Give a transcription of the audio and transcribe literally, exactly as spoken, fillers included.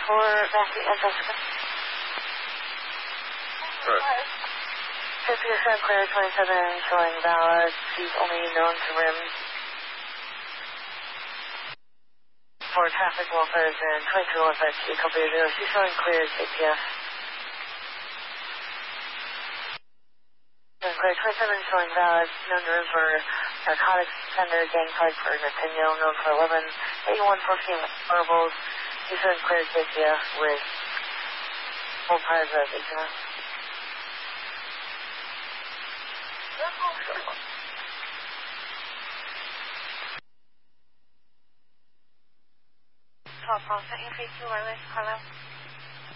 for Matthew and Jessica. Right. fifty percent clear, twenty-seven showing valid. She's only known to rim for traffic wolfers and twenty-two wolfers, a couple of zero. She's showing clear J P F. Clear twenty-seven showing valid, known to rim for narcotics offender, gang fight for Nathaniel, known for eleven eighty-one fourteen marbles. He's showing clear J P F with full tires of eighteen. twelve phone, sent you phase two wireless, hello.